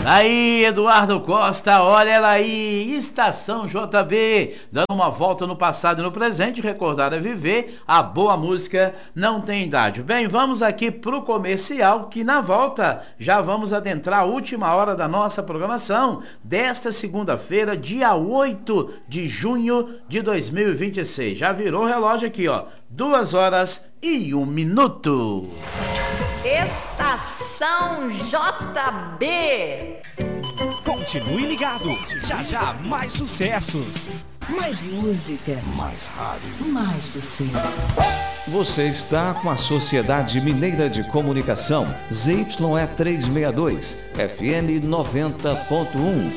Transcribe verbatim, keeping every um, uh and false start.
Aí, Eduardo Costa, olha ela aí, Estação J B, dando uma volta no passado e no presente, recordar é viver, a boa música não tem idade. Bem, vamos aqui pro comercial, que na volta já vamos adentrar a última hora da nossa programação, desta segunda-feira, dia oito de junho de dois mil e vinte e seis. Já virou o relógio aqui, ó, duas horas e um minuto. Estação J B. Continue ligado, já já mais sucessos. Mais música. Mais rádio. Mais você. Você está com a Sociedade Mineira de Comunicação, Z Y E trezentos e sessenta e dois, F M noventa ponto um.